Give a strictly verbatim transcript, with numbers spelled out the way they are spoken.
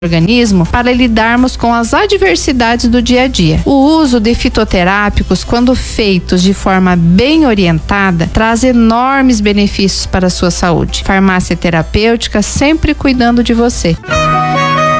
organismo para lidarmos com as adversidades do dia a dia. O uso de fitoterápicos, quando feitos de forma bem orientada, traz enormes benefícios para a sua saúde. Farmácia Terapêutica, sempre cuidando de você.